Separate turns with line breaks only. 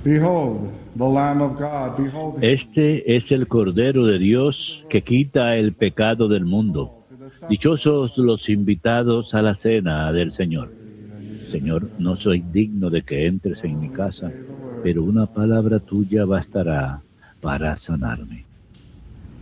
Behold, the Lamb of God. Behold,
Este es el Cordero de Dios que quita el pecado del mundo. Dichosos los invitados a la cena del Señor. Señor, no soy digno de que entres en mi casa, pero una palabra tuya bastará para sanarme.